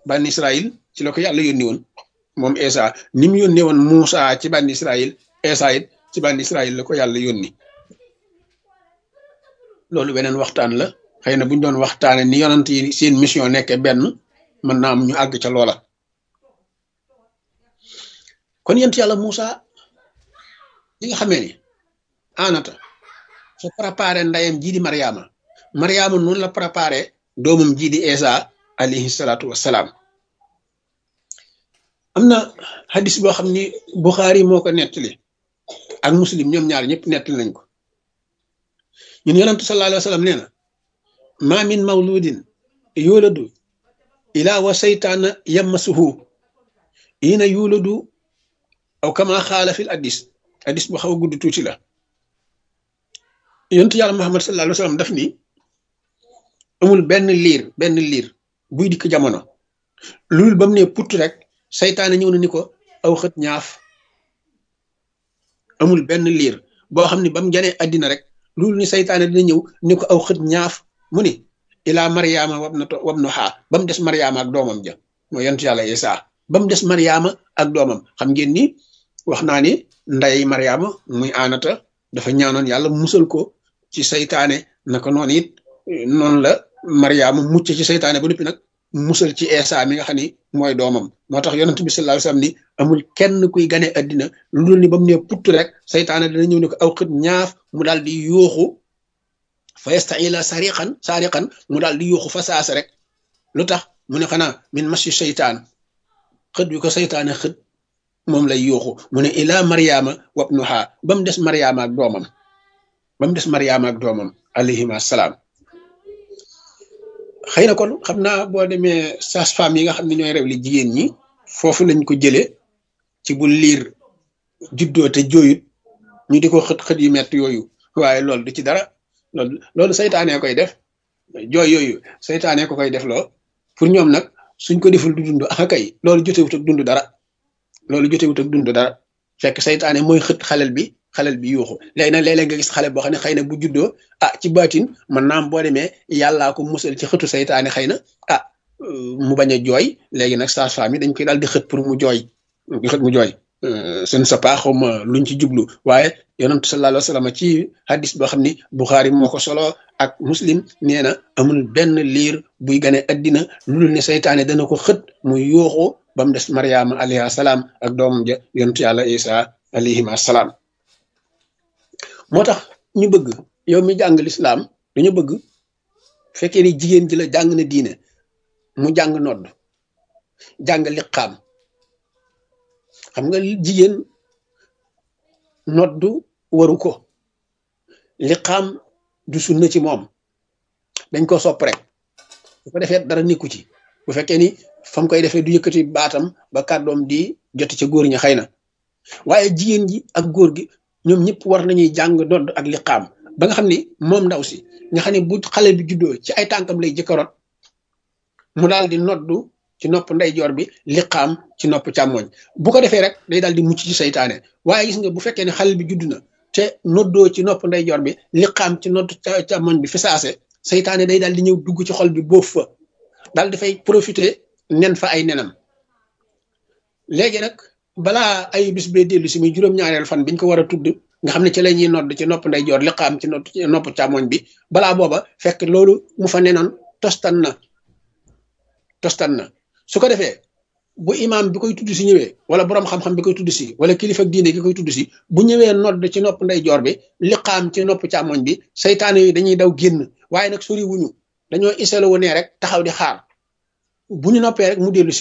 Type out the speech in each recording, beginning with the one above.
bànni Israël ci la ko yàlla yónni woon moom Isa ni mu yónnee woon Muusa ci bànni Israël Isa it ci bànni Israël la ko yàlla yónni loolu beneen waxtaan la xëy na bu ñu doon waxtaane ni yonant yi seen mission nekkee benn mën naa am ñu àgg ca loola kon yent yàlla Muusa li nga xamee ni anata fa préparé ndayam jii di Mariama noonu la préparé doomam jii di Isa alayhi salaatu wassalaam am na hadis boo xam ni Buxaari moo ko nettali ak Muslim ñoom ñaar ñëpp nettali nañ ko ñun yonantu sallallahu alayhi wa sallam nee na ma min mawludin yuladu ila wa seytaana yammasuhu ina yuladu aw kama xaala fil hadis bu xaw a gudd tuuti la yontu yàlla Muhammad sallallahu alayhi wa sallam daf ni amul benn liir buy dikk jamono loolu ba mu ne putt rek seytaane ñëw na ni ko aw xët ñaaf amul benn liir boo xam ne ba mu janee àddina rek loolu ni seytaane dina ñëw ni ko aw xët ñaaf mu ni ilaa Mariama wab no xaa ba mu des Mariama ak doomam ja mooy yontu yàlla Isa ba mu des Mariama ak doomam xam ngeen ni wax naa ni nday Mariama muy Anata dafa ñaanoon yàlla musal ko ci seytaane naka noonu it noonu la Mariama mucc ci seytaane ba noppi nag musal ci Isa mi nga xam ni mooy doomam moo tax yonent bi sallallahu alayhi wasallam ni amul kenn kuy gane addina lu dul ni ba mu ne putt rek seytaane dana ñëw ne ko aw xët ñaaf mu daal di yuuxu fa yasta'ila sariqan mu daal di yuuxu fa saasa rek lu tax mu ne xanaa min masi seytaan xët bi ko seytaane xët moom lay yuuxu mu ne ila Mariama wabnuha ba mu des Mariama ak doomam alayhima salaam xëy na kon xam naa boo demee sage-femme yi nga xam ne ñooy réew li jigéen ñi foofu lañ ko jëlee ci bu liir juddoo te jooyut ñu di ko xët yu metti yooyu waaye loolu du ci dara loolu saytaanee koy def jooy yooyu saytaanee ko koy def loo pour ñoom nag suñ ko deful du dund ah kay loolu jotewut ak dund dara fekk saytaane mooy xët xalel bi yuuxu léegi nag léeg-léeg nga gis xale boo xam ne xëy na bu juddoo ci baatin man naam boo demee yàllaa ko musal ci xëtu saytaane xëy na mu bañ a jooy léegi nag sage-femme yi dañ koy daal di xët pour mu jooy seen sa paaxuma luñ ci jublu waaye yonent sallallahu alayhi wa sallam ci hadis boo xam ni Buxaari moo ko solo ak Muslim nee na amul benn liir buy gane addina lu dul ne saytaane dana ko xët muy yuuxu ba mu des Mariama alayha salaam ak doomam ja yonent yàlla Isa alayhima salaam moo tax ñu bëgg yow mi jàng lislaam dañu bëgg fekkee ni jigéen ji la jàng na diine mu jàng nodd jàng liqaam xam nga jigéen noddu waru ko liqaam du sunna ci moom dañ ko sopp rek bu ko defee dara nekku ci bu fekkee ni fam koy defee du yëkkati baatam ba kàddoom di joti ca góor ñi xëy na waaye jigéen ji ak góor gi ñoom ñëpp war nañuy jàng nodd ak liqaam ba nga xam ni moom ndaw si nga xam ne bu xale bi juddoo ci ay tànkam lay jëkkarot mu daal di noddu ci nopp ndeyjoor bi liqaam ci nopp càmmoñ bu ko defee rek day daal di mucc ci saytaane waaye gis nga bu fekkee ne xale bi judd na te noddoo ci nopp ndeyjoor bi liqaam ci nopp càmmoñ bi fi saase saytaane day daal di ñëw dugg ci xol bi boof fa daal dafay profiter nen fa ay nenam léegi nag balaa ay bis bee dellu si muy juróom-ñaareel fan biñ ko war a tudd nga xam ne ci la ñuy nodd ci nopp ndeyjoor liqaam ci nopp càmmoñ bi balaa booba fekk loolu mu fa nenoon tostan na su ko defee bu imaam bi koy tudd si ñëwee wala borom xam-xam bi koy tudd si wala kilifa diine gi koy tudd si bu ñëwee nodd ci nopp ndeyjoor bi liqaam ci nopp càmmoñ bi saytaane yi dañuy daw génn waaye nag sori wuñu dañoo iselo wu ne rek taxaw di xaar bu ñu noppee rek mu dellu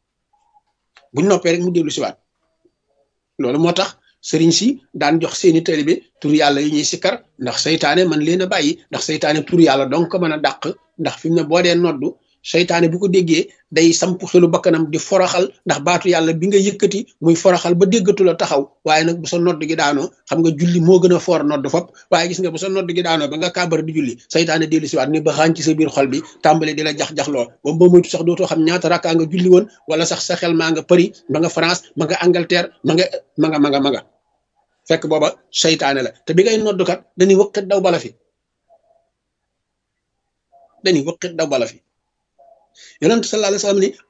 siwaat loolu moo tax sëriñ si daan jox seeni taalibe tur yàlla yi ñuy sikkar ndax saytaane man leen a bàyyi ndax saytaane tur yàlla donc ko mën a dàq ndax fi mu ne boo dee noddu saytaane bu ko déggee day samp xelu bakkanam di foroxal ndax baatu yàlla bi nga yëkkati muy foroxal ba déggatu la taxaw waaye nag bu sa nodd gi daanoo xam nga julli moo gën a foor nodd fop waaye gis nga bu sa nodd gi daanoo ba nga kàbbar di julli saytaane dellu si waat ni ba xaañ ci sa biir xol bi tàmbale di la jax-jaxloo ba ba moytu sax dootoo xam ñaata rakkaa nga julli woon wala sax sa xel maa nga Paris ma nga France ma nga Angleterre ma nga fekk booba saytaane la te bi ngay noddukat dañuy wëqit daw bala fi yonent sallallahu alayhi wa sallam ni